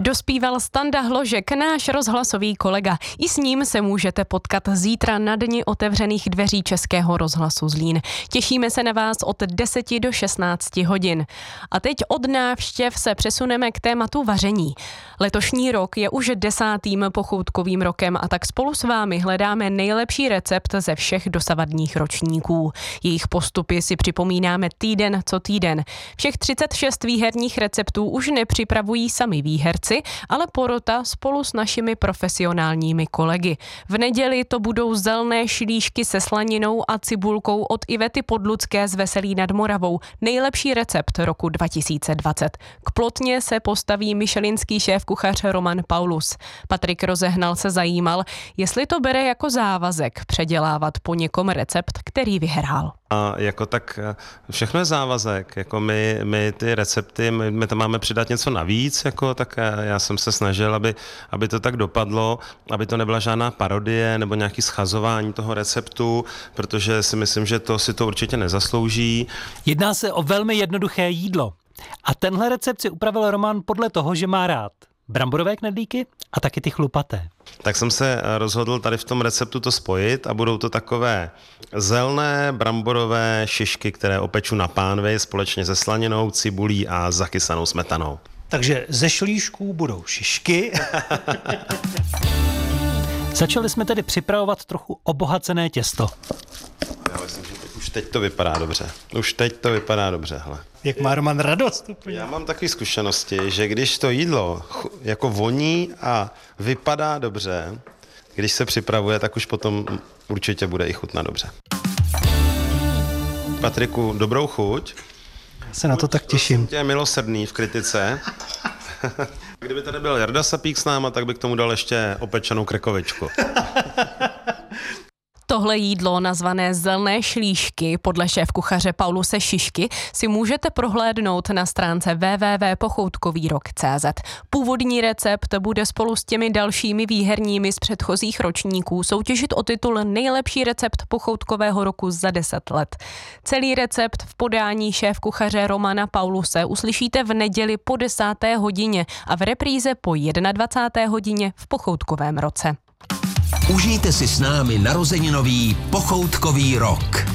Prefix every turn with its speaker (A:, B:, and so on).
A: Dospíval Standa Hložek, náš rozhlasový kolega. I s ním se můžete potkat zítra na dni otevřených dveří Českého rozhlasu Zlín. Těšíme se na vás od 10 do 16 hodin. A teď od návštěv se přesuneme k tématu vaření. Letošní rok je už 10. pochoutkovým rokem a tak spolu s vámi hledáme nejlepší recept ze všech dosavadních ročníků. Jejich postupy si připomínáme týden co týden. Všech 36 výherních receptů už nepřipravují sami výherci, ale porota spolu s našimi profesionálními kolegy. V neděli to budou zelné šlíšky se slaninou a cibulkou od Ivety Podlucké z Veselí nad Moravou. Nejlepší recept roku 2020. K plotně se postaví michelinský šéfkuchař Roman Paulus. Patrik Rozehnal se zajímal, jestli to bere jako závazek předělávat po někom recept, který vyhrál.
B: A jako tak všechno je závazek, jako my ty recepty, my tam máme přidat něco navíc, jako tak já jsem se snažil, aby to tak dopadlo, aby to nebyla žádná parodie nebo nějaký schazování toho receptu, protože si myslím, že to si to určitě nezaslouží.
C: Jedná se o velmi jednoduché jídlo a tenhle recept si upravil Roman podle toho, že má rád bramborové knedlíky a taky ty chlupaté.
B: Tak jsem se rozhodl tady v tom receptu to spojit a budou to takové zelné bramborové šišky, které opeču na pánvi společně se slaninou, cibulí a zakysanou smetanou.
D: Takže ze šlíšků budou šišky.
C: Začali jsme tedy připravovat trochu obohacené těsto.
B: Já myslím, že už teď to vypadá dobře. Hele.
D: Jak má Roman radost. Úplně.
B: Já mám takové zkušenosti, že když to jídlo jako voní a vypadá dobře, když se připravuje, tak už potom určitě bude i chutnat dobře. Patriku, dobrou chuť.
D: Já se na to tak těším.
B: Tě je milosrdný v kritice. Kdyby tady byl Jarda Sapík s náma, tak by k tomu dal ještě opečenou krekovičku.
A: Tohle jídlo, nazvané zelné šlíšky, podle šéfkuchaře Pauluse Šišky, si můžete prohlédnout na stránce www.pochoutkovýrok.cz. Původní recept bude spolu s těmi dalšími výherními z předchozích ročníků soutěžit o titul Nejlepší recept pochoutkového roku za 10 let. Celý recept v podání šéfkuchaře Romana Pauluse uslyšíte v neděli po 10. hodině a v repríze po 21. hodině v pochoutkovém roce.
E: Užijte si s námi narozeninový pochoutkový rok.